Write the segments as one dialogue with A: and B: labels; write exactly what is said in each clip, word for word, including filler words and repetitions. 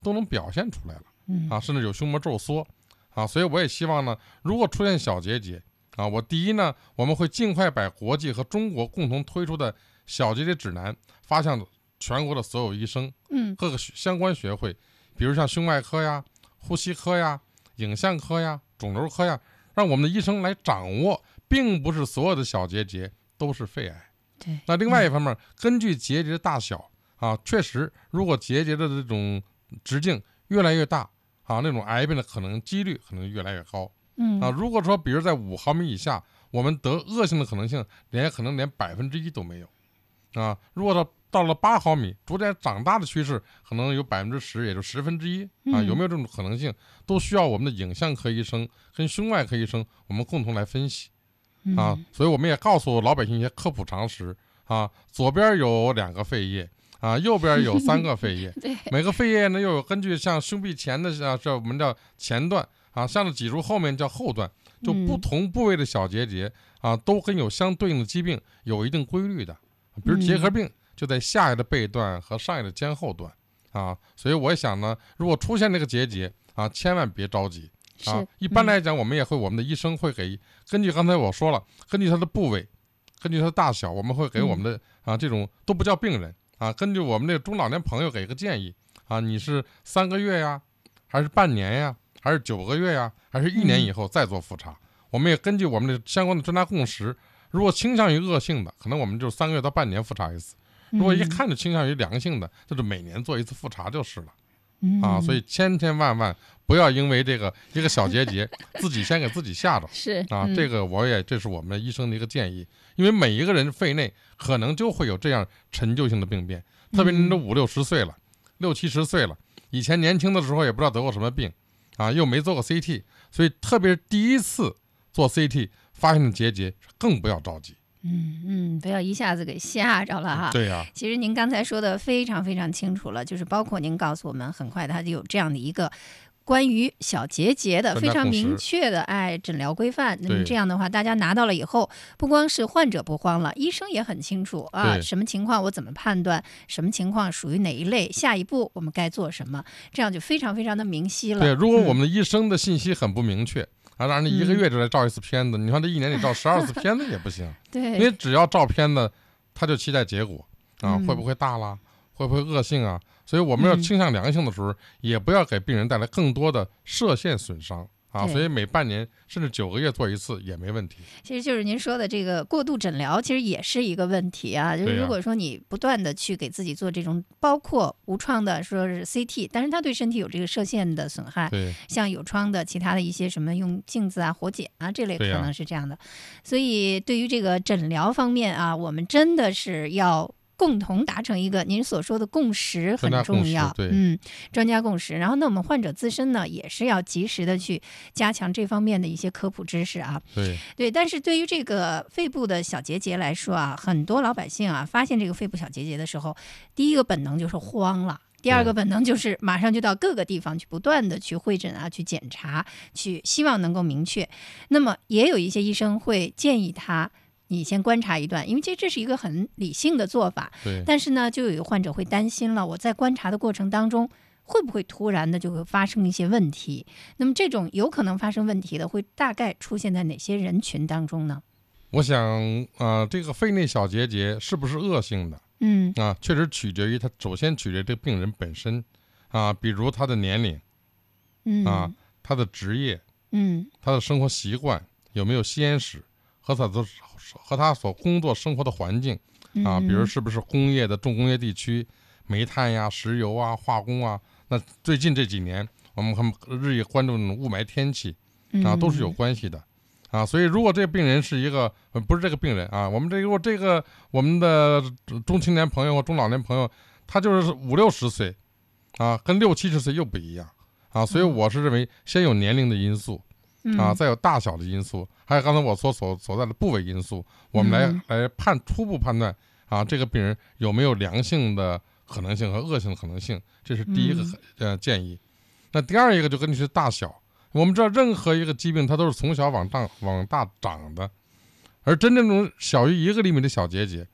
A: 都能表现出来了，
B: 嗯
A: 啊，甚至有胸膜皱缩，啊，所以我也希望呢，如果出现小结节，啊，我第一呢，我们会尽快把国际和中国共同推出的小结节指南发向全国的所有医生，
B: 嗯
A: 各个相关学会，比如像胸外科呀、呼吸科呀、影像科呀、肿瘤科呀，让我们的医生来掌握，并不是所有的小结节都是肺癌。
B: 对，
A: 那另外一方面，根据结节的大小啊，确实，如果结节的这种直径越来越大啊，那种癌变的可能几率可能越来越高。
B: 嗯
A: 啊，如果说比如在五毫米以下，我们得恶性的可能性连可能连百分之一都没有，啊，如果到到了八毫米，逐渐长大的趋势，可能有百分之十，也就十分之一啊，有没有这种可能性，都需要我们的影像科医生跟胸外科医生我们共同来分析啊。所以我们也告诉老百姓一些科普常识啊，左边有两个肺叶。啊，右边有三个肺叶，每个肺叶呢又有根据像胸壁前的啊，这我们叫前段啊，像这脊柱后面叫后段，就不同部位的小结节啊，都跟有相对应的疾病有一定规律的，比如结核病就在下叶的背段和上叶的肩后段啊，所以我想呢，如果出现这个结节啊，千万别着急啊。一般来讲，我们也会我们的医生会给根据刚才我说了，根据它的部位，根据它的大小，我们会给我们的啊这种都不叫病人。啊，根据我们这个中老年朋友给个建议啊，你是三个月呀，还是半年呀，还是九个月呀，还是一年以后再做复查？嗯、我们也根据我们的相关的专家共识，如果倾向于恶性的，可能我们就三个月到半年复查一次；如果一看就倾向于良性的，就是每年做一次复查就是了。啊，所以千千万万不要因为这个一个小结节，自己先给自己吓着。
B: 是
A: 啊，这个我也这是我们医生的一个建议，因为每一个人肺内可能就会有这样陈旧性的病变，特别您都五六十岁了，六七十岁了，以前年轻的时候也不知道得过什么病，啊，又没做过 C T， 所以特别是第一次做 C T 发现的结节，更不要着急。
B: 嗯嗯，不要一下子给吓着了哈。
A: 对呀、啊，
B: 其实您刚才说的非常非常清楚了，就是包括您告诉我们，很快它就有这样的一个关于小结节的非常明确的哎诊疗规范。那么这样的话，大家拿到了以后，不光是患者不慌了，医生也很清楚啊，什么情况我怎么判断，什么情况属于哪一类，下一步我们该做什么，这样就非常非常的明晰了。
A: 对，如果我们的医生的信息很不明确。嗯啊，让人一个月就来照一次片子，嗯、你看这一年得照十二次片子也不行。
B: 对，
A: 因为只要照片子，他就期待结果啊，嗯、会不会大啦，会不会恶性啊？所以我们要倾向良性的时候，嗯、也不要给病人带来更多的射线损伤。啊，所以每半年甚至九个月做一次也没问题。
B: 其实就是您说的这个过度诊疗，其实也是一个问题啊。就是如果说你不断的去给自己做这种，包括无创的说是 C T， 但是它对身体有这个射线的损害。
A: 对，
B: 像有创的其他的一些什么用镜子啊、活检啊这类可能是这样的。所以对于这个诊疗方面啊，我们真的是要共同达成一个您所说的共识很重要，嗯，专家共识。然后呢，我们患者自身呢也是要及时的去加强这方面的一些科普知识啊。
A: 对
B: 对，但是对于这个肺部的小结节来说啊，很多老百姓啊发现这个肺部小结节的时候，第一个本能就是慌了。第二个本能就是马上就到各个地方去不断的去会诊啊，去检查，去希望能够明确。那么也有一些医生会建议他，你先观察一段，因为这这是一个很理性的做法。
A: 对。
B: 但是呢，就有一个患者会担心了，我在观察的过程当中，会不会突然的就会发生一些问题？那么这种有可能发生问题的，会大概出现在哪些人群当中呢？
A: 我想，呃，这个肺内小结节是不是恶性的？
B: 嗯
A: 啊，确实取决于他，首先取决于这个病人本身啊，比如他的年龄，
B: 嗯
A: 啊，他的职业，
B: 嗯，
A: 他的生活习惯有没有吸烟史，和他的和他所工作生活的环境啊，比如是不是工业的重工业地区，煤炭呀、石油啊、化工啊。那最近这几年，我们很日益关注雾霾天气啊，都是有关系的。啊，所以如果这个病人是一个，呃、不是这个病人啊，我们这个如果这个我们的中青年朋友或中老年朋友，他就是五六十岁，啊，跟六七十岁又不一样啊，所以我是认为先有年龄的因素，啊，再有大小的因素，还有刚才我所所所在的部位因素，我们来、嗯、来判初步判断啊，这个病人有没有良性的可能性和恶性的可能性，这是第一个、嗯、呃建议。那第二一个就根据是大小。我们知道任何一个疾病它都是从小往大往大长的，而真正这种小于一个厘米的小结节，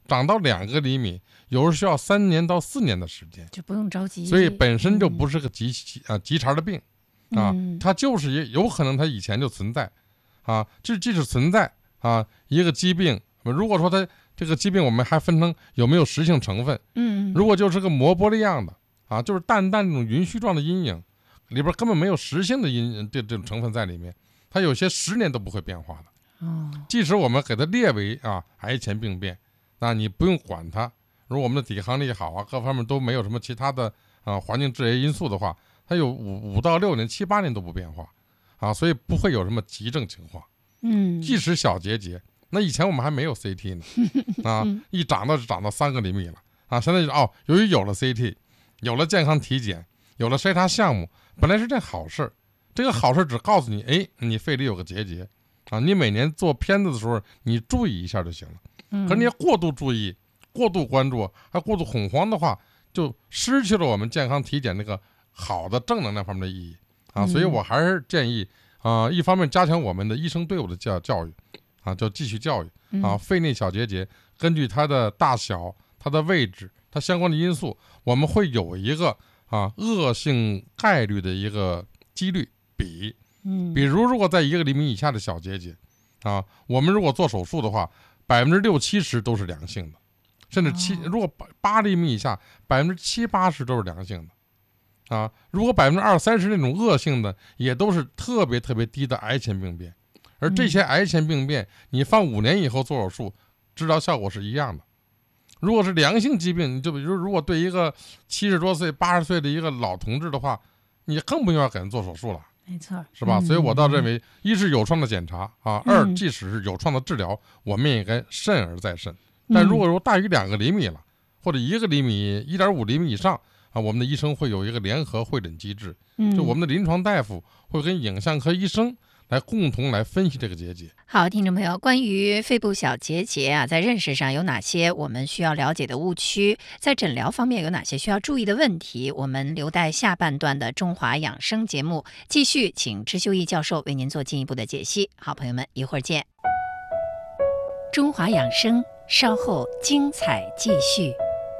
A: 长到两个厘米，有时候需要三年到四年的时间，
B: 就不用着急。
A: 所以本身就不是个急啊急茬的病啊，
B: 嗯、
A: 它就是也有可能它以前就存在啊，这即使存在啊一个疾病，如果说它这个疾病我们还分成有没有实性成分，
B: 嗯，
A: 如果就是个膜玻璃样的啊，就是淡淡这种云絮状的阴影，里边根本没有实性的阴这这种成分在里面，它有些十年都不会变化的。
B: 哦，
A: 即使我们给它列为啊癌前病变，那你不用管它。如果我们的抵抗力好啊，各方面都没有什么其他的啊环境致癌因素的话，它有五五到六年、七八年都不变化啊，所以不会有什么急症情况。
B: 嗯，
A: 即使小结节，那以前我们还没有 C T 呢，啊，一长到就长到三个厘米了啊，现在就哦，由于有了 C T， 有了健康体检，有了筛查项目，本来是件好事，这个好事只告诉你，哎，你肺里有个结节。啊，你每年做片子的时候，你注意一下就行了。可是你要过度注意、过度关注，还过度恐慌的话，就失去了我们健康体检那个好的正能量方面的意义啊。所以我还是建议啊，一方面加强我们的医生队伍的教教育啊，叫继续教育啊。肺内小结节根据它的大小、它的位置、它相关的因素，我们会有一个啊恶性概率的一个几率比。
B: 嗯，
A: 比如如果在一个厘米以下的小结节，啊，我们如果做手术的话，百分之六七十都是良性的，甚至七、哦、如果八厘米以下，百分之七八十都是良性的，啊，如果百分之二三十那种恶性的，也都是特别特别低的癌前病变，而这些癌前病变，你放五年以后做手术，治疗效果是一样的。如果是良性疾病，你就比如如果对一个七十多岁、八十岁的一个老同志的话，你更不用要给人做手术了。
B: 没错，
A: 是吧？
B: 嗯、
A: 所以我倒认为，一是有创的检查啊，嗯、二即使是有创的治疗，我们也应该慎而再慎。但如果说大于两个厘米了，或者一个厘米、一点五厘米以上啊，我们的医生会有一个联合会诊机制，
B: 嗯、
A: 就我们的临床大夫会跟影像科医生来共同来分析这个结节。
B: 好，听众朋友，关于肺部小结节啊，在认识上有哪些我们需要了解的误区？在诊疗方面有哪些需要注意的问题？我们留待下半段的中华养生节目继续，请支修义教授为您做进一步的解析。好，朋友们，一会儿见。中华养生稍后精彩继续。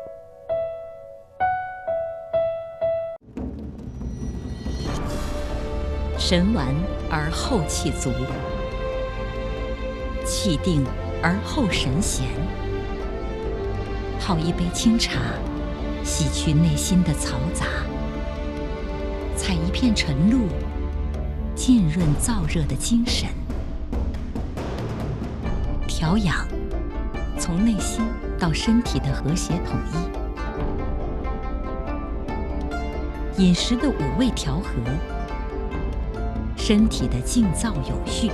C: 神完而后气足，气定而后神闲。泡一杯清茶，洗去内心的嘈杂；采一片晨露，浸润燥热的精神。调养，从内心到身体的和谐统一；饮食的五味调和，身体的静躁有序。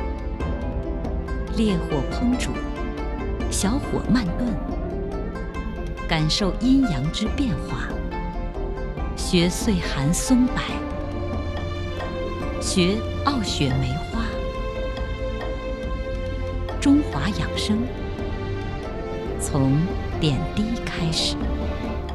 C: 烈火烹煮，小火慢炖，感受阴阳之变化。学岁寒松柏，学傲雪梅花。中华养生，从点滴开始。